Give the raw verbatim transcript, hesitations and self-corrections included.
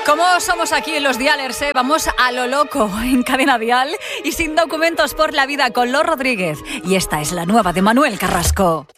Como somos aquí en los dialers, ¿eh? Vamos a lo loco en Cadena Dial y sin documentos por la vida con Los Rodríguez. Y esta es la nueva de Manuel Carrasco.